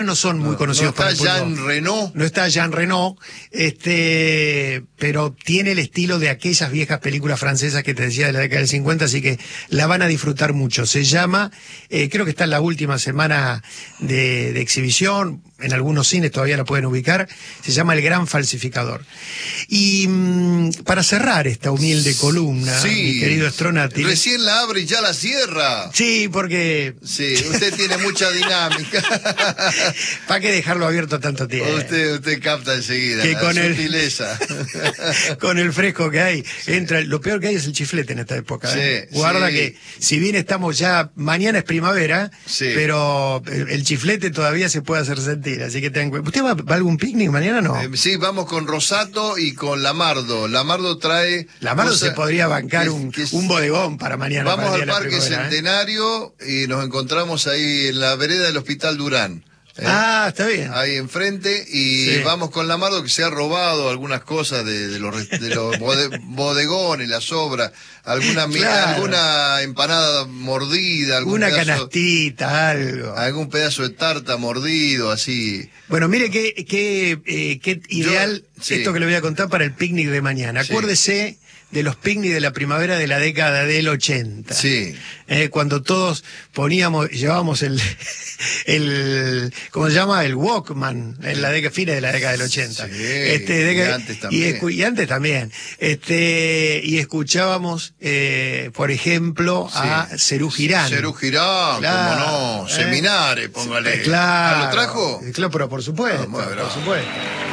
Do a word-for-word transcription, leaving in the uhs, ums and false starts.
no son muy no, conocidos no por está el pulpo. Jean Reno. No está Jean Reno, este, pero tiene el estilo de aquellas viejas películas francesas que te decía de la década del cincuenta, así que la van a disfrutar mucho. Se llama, eh, creo que está en la última semana de, de exhibición, en algunos cines todavía la pueden ubicar, se llama El Gran Falsificador. Y mmm, para cerrar esta humilde columna, sí, mi querido Stronati. Recién la abre y ya la cierra. Sí, porque... Sí, usted tiene mucha dinámica. ¿Para qué dejarlo abierto tanto tiempo? Usted, usted capta enseguida que la con sutileza. El, con el fresco que hay, sí. entra. Lo peor que hay es el chiflete en esta época. Sí, ¿eh? Guarda sí. que, si bien estamos ya, mañana es primavera, sí. pero el, el chiflete todavía se puede hacer sentir, así que tengan cuenta. ¿Usted va, va a algún picnic mañana o no? Eh, sí, vamos con Rosato y con Lamardo. Lamardo trae... Lamardo cosa, se podría bancar que, un, que, un bodegón para mañana. Vamos para al Parque Centenario, ¿eh? Y nos encontramos ahí en la vereda del Hospital Durán. ¿Eh? Ah, está bien. Ahí enfrente, y sí. vamos con Lamardo, que se ha robado algunas cosas de, de los, de los bode, bodegones, las sobras, alguna, claro. alguna empanada mordida, algún una pedazo, canastita, algo. Algún pedazo de tarta mordido, así. Bueno, mire qué, qué, eh, qué ideal Yo, sí. esto que le voy a contar para el picnic de mañana. Sí. Acuérdese de los picnics de la primavera de la década del ochenta. Sí. Eh, cuando todos poníamos, llevábamos el, el, ¿cómo se llama? El Walkman en la década, fines de la década del ochenta. Sí, este, década, y antes también. Y, y antes también. Este, y escuchábamos, eh, por ejemplo, sí. a Serú Girán. Serú Girán, claro, cómo no. Eh. Seminares, póngale. Claro. ¿Ah, lo trajo? Claro, pero por supuesto, No, por supuesto.